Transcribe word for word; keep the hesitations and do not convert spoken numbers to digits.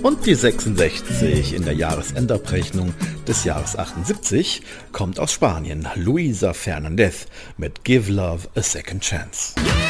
Und die sechsundsechzig in der Jahresendabrechnung des Jahres achtundsiebzig kommt aus Spanien. Luisa Fernandez mit Give Love a Second Chance.